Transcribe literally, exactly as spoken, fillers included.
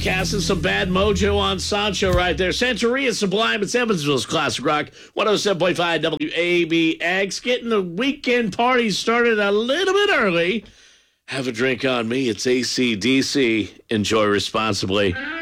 casting some bad mojo on Sancho right there. Santeria Sublime. It's Evansville's Classic Rock. one oh seven point five W A B X. Getting the weekend party started a little bit early. Have a drink on me. It's A C D C. Enjoy responsibly.